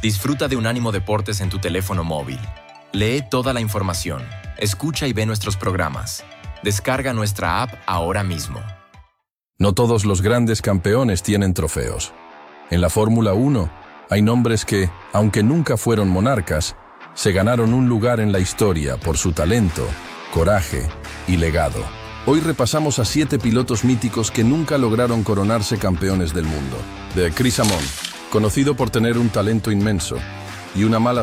Disfruta de Unánimo Deportes en tu teléfono móvil. Lee toda la información, escucha y ve nuestros programas. Descarga nuestra app ahora mismo. No todos los grandes campeones tienen trofeos. En la Fórmula 1 hay nombres que, aunque nunca fueron monarcas, se ganaron un lugar en la historia por su talento, coraje y legado. Hoy repasamos a 7 pilotos míticos que nunca lograron coronarse campeones del mundo. De Chris Amon, conocido por tener un talento inmenso y una mala